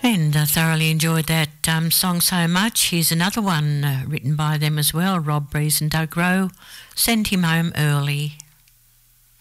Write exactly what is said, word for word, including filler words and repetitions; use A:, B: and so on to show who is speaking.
A: And I thoroughly enjoyed that um, song so much. Here's another one uh, written by them as well, Rob Breeze and Doug Rowe, Send Him Home Early.